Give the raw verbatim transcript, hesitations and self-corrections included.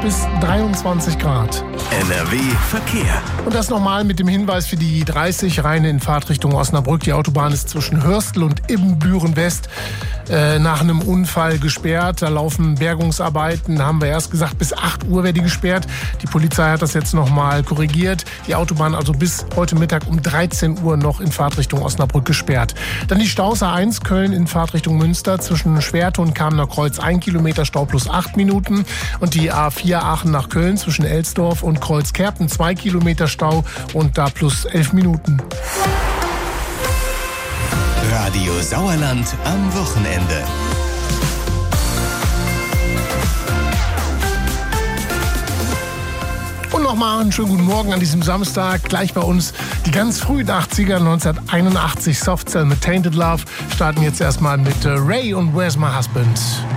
bis dreiundzwanzig Grad. N R W Verkehr. Und das nochmal mit dem Hinweis für die dreißig rein in Fahrtrichtung Osnabrück. Die Autobahn ist zwischen Hörstel und Ibbenbüren West äh, nach einem Unfall gesperrt. Da laufen Bergungsarbeiten, haben wir erst gesagt, bis acht Uhr wäre die gesperrt. Die Polizei hat das jetzt nochmal korrigiert. Die Autobahn also bis heute Mittag um dreizehn Uhr noch in Fahrtrichtung Osnabrück gesperrt. Dann die Staus A eins Köln in Fahrtrichtung Münster zwischen Schwerte und Kamener Kreuz ein Kilometer Stau plus acht Minuten. Und die A vier Aachen nach Köln zwischen Elsdorf und Kreuzkerpen zwei Kilometer Stau und da plus elf Minuten. Radio Sauerland am Wochenende. Und nochmal einen schönen guten Morgen an diesem Samstag. Gleich bei uns die ganz frühen achtziger, neunzehnhunderteinundachtzig Soft Cell mit Tainted Love. Starten jetzt erstmal mit Ray und Where's My Husband.